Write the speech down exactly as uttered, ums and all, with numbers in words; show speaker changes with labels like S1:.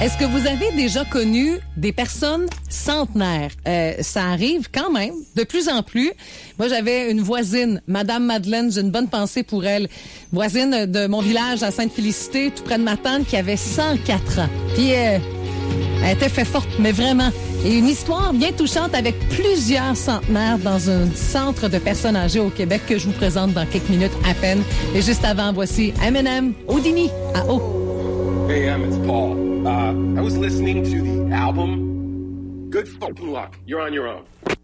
S1: Est-ce que vous avez déjà connu des personnes centenaires? Euh, ça arrive quand même, de plus en plus. Moi, j'avais une voisine, Madame Madeleine, j'ai une bonne pensée pour elle. Voisine de mon village à Sainte-Félicité, tout près de Matane, qui avait cent quatre ans. Puis, euh, elle était fait forte, mais vraiment. Et une histoire bien touchante avec plusieurs centenaires dans un centre de personnes âgées au Québec que je vous présente dans quelques minutes à peine. Et juste avant, voici Eminem, Houdini, à eau.
S2: Hey, Em, it's Paul. Uh, I was listening to the album. Good fucking luck. You're on your own.